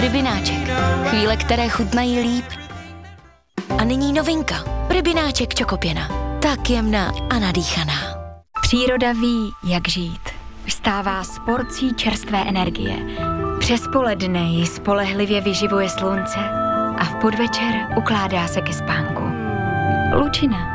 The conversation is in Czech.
Rybináček. Chvíle, které chutnají líp. A nyní novinka. Rybináček čokopěna. Tak jemná a nadýchaná. Příroda ví, jak žít. Vstává s porcí čerstvé energie. Přes poledne ji spolehlivě vyživuje slunce a v podvečer ukládá se ke spánku. Lučina.